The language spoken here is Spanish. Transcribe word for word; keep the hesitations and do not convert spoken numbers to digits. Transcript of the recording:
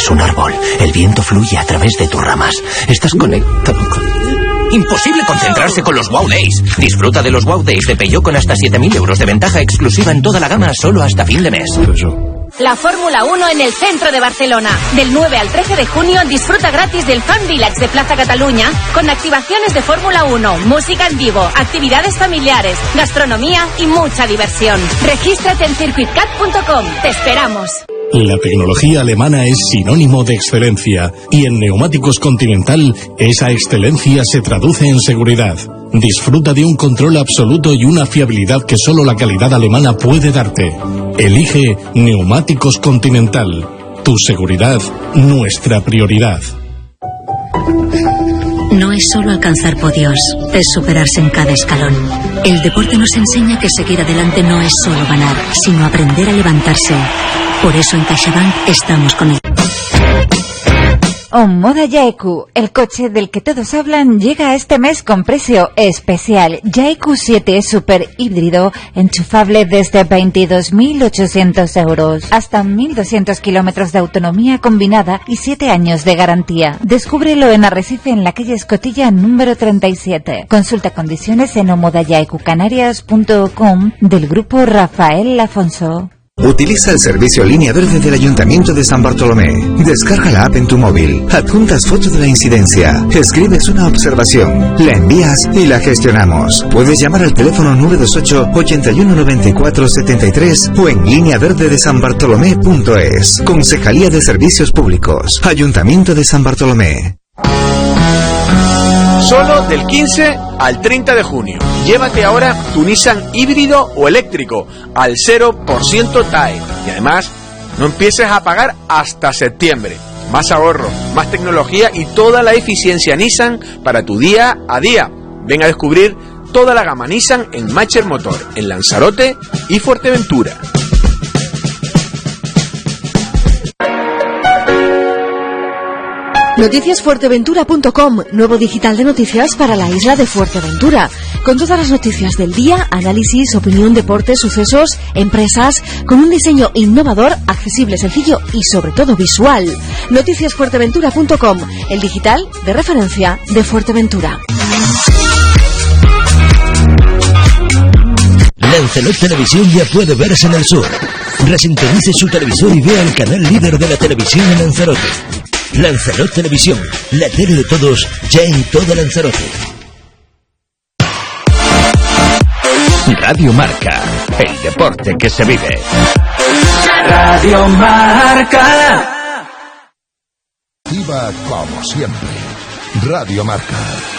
eres un árbol. El viento fluye a través de tus ramas. Estás conectado con... Imposible concentrarse con los Wow Days. Disfruta de los Wow Days de Peugeot con hasta siete mil euros de ventaja exclusiva en toda la gama solo hasta fin de mes. La Fórmula uno en el centro de Barcelona. Del nueve al trece de junio disfruta gratis del Fan Village de Plaza Cataluña con activaciones de Fórmula uno, música en vivo, actividades familiares, gastronomía y mucha diversión. Regístrate en circuit cat punto com. Te esperamos. La tecnología alemana es sinónimo de excelencia y en Neumáticos Continental esa excelencia se traduce en seguridad. Disfruta de un control absoluto y una fiabilidad que solo la calidad alemana puede darte. Elige Neumáticos Continental. Tu seguridad, nuestra prioridad. No es solo alcanzar podios, es superarse en cada escalón. El deporte nos enseña que seguir adelante no es solo ganar, sino aprender a levantarse. Por eso en CaixaBank estamos con él. Omoda Jaiku, el coche del que todos hablan, llega este mes con precio especial. Jaiku siete Super híbrido, enchufable desde veintidós mil ochocientos euros. Hasta mil doscientos kilómetros de autonomía combinada y siete años de garantía. Descúbrelo en Arrecife, en la calle Escotilla número treinta y siete. Consulta condiciones en omoda jaiku canarias punto com del grupo Rafael Afonso. Utiliza el servicio Línea Verde del Ayuntamiento de San Bartolomé. Descarga la app en tu móvil, adjuntas foto de la incidencia, escribes una observación, la envías y la gestionamos. Puedes llamar al teléfono nueve dos ocho, ochenta y uno noventa y cuatro setenta y tres o en línea verde de san bartolomé punto es. Concejalía de Servicios Públicos, Ayuntamiento de San Bartolomé. Solo del quince al treinta de junio. Llévate ahora tu Nissan híbrido o eléctrico al cero por ciento T A E. Y además, no empieces a pagar hasta septiembre. Más ahorro, más tecnología y toda la eficiencia Nissan para tu día a día. Ven a descubrir toda la gama Nissan en Macher Motor, en Lanzarote y Fuerteventura. Noticias Fuerteventura punto com, nuevo digital de noticias para la isla de Fuerteventura. Con todas las noticias del día, análisis, opinión, deportes, sucesos, empresas, con un diseño innovador, accesible, sencillo y sobre todo visual. Noticias Fuerteventura punto com, el digital de referencia de Fuerteventura. Lancelot Televisión ya puede verse en el sur. Resintonice su televisor y vea el canal líder de la televisión en Lanzarote. Lanzarote Televisión, la tele de todos, ya en toda Lanzarote. Radio Marca, el deporte que se vive. Radio Marca. Viva como siempre. Radio Marca.